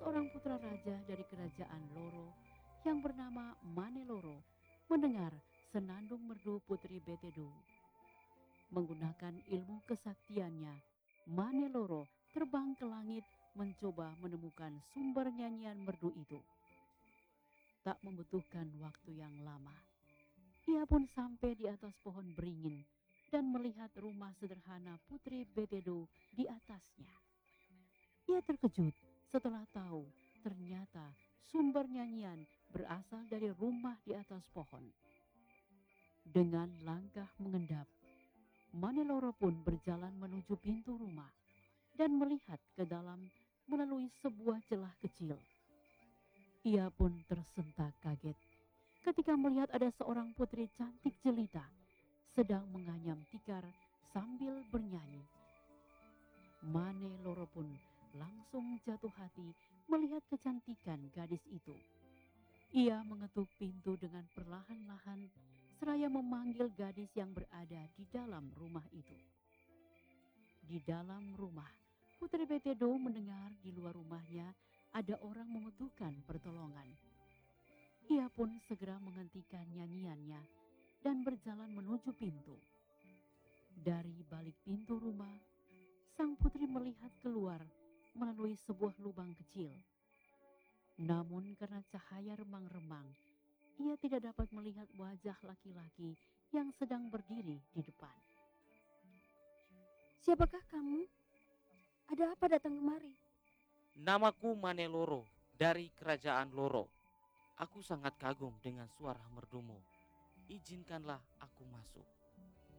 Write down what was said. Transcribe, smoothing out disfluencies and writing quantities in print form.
seorang putra raja dari kerajaan Loro yang bernama Maneloro mendengar senandung merdu Putri Betedo. Menggunakan ilmu kesaktiannya, Maneloro terbang ke langit mencoba menemukan sumber nyanyian merdu itu. Tak membutuhkan waktu yang lama, ia pun sampai di atas pohon beringin dan melihat rumah sederhana Putri Betedo di atasnya. Ia terkejut setelah tahu ternyata sumber nyanyian berasal dari rumah di atas pohon. Dengan langkah mengendap, Maneloro pun berjalan menuju pintu rumah dan melihat ke dalam melalui sebuah celah kecil. Ia pun tersentak kaget ketika melihat ada seorang putri cantik jelita sedang menganyam tikar sambil bernyanyi. Maneloro pun langsung jatuh hati melihat kecantikan gadis itu. Ia mengetuk pintu dengan perlahan-lahan seraya memanggil gadis yang berada di dalam rumah itu. Di dalam rumah, Putri Betedo mendengar di luar rumahnya ada orang membutuhkan pertolongan. Ia pun segera menghentikan nyanyiannya dan berjalan menuju pintu. Dari balik pintu rumah, sang putri melihat keluar melalui sebuah lubang kecil. Namun karena cahaya remang-remang, ia tidak dapat melihat wajah laki-laki yang sedang berdiri di depan. Siapakah kamu? Ada apa datang kemari? Namaku Maneloro dari kerajaan Loro. Aku sangat kagum dengan suara merdumu. Izinkanlah aku masuk.